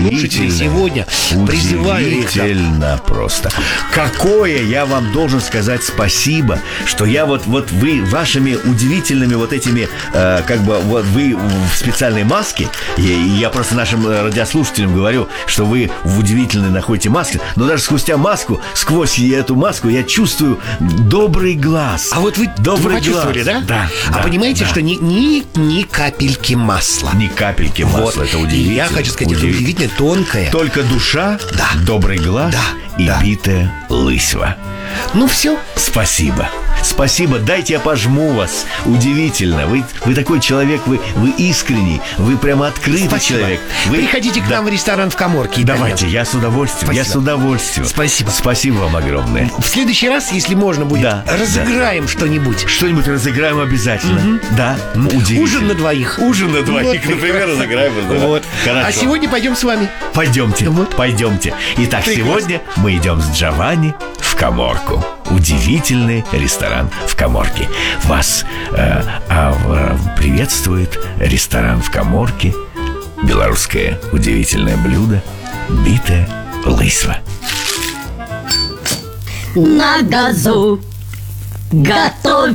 слушателей сегодня. Призываю их. Удивительно просто. Какое я вам должен сказать спасибо, что я вот вы вашими удивительными вот этими, вы в специальной маске, и я просто нашим радиослушателям говорю, что вы в удивительной находите маске, но даже сквозь эту маску я чувствую добрый глаз. А вот вы почувствовали, да? Да. А понимаете, что ни капельки масла. Ни капельки масла, это удивительно. Я хочу сказать, это удивительно тонкое. Только душа, добрый глаз и битая лысьва. Ну все. Спасибо. Спасибо, дайте я пожму вас. Удивительно. Вы такой человек, вы искренний, вы прямо открытый человек. Приходите к нам в ресторан в Каморке. Давайте, я с удовольствием. Я с удовольствием. Спасибо. Спасибо вам огромное. В следующий раз, если можно будет, разыграем что-нибудь. Что-нибудь разыграем обязательно. Да, удивительно. Ужин на двоих. Ужин на двоих, например, разыграем. Вот. Хорошо. А сегодня пойдем с вами. Пойдемте. Итак, сегодня мы идем с Джованни в Каморку. Удивительный ресторан в Каморке. Вас приветствует ресторан в Каморке. Белорусское удивительное блюдо битая лысьва. На газу готовь.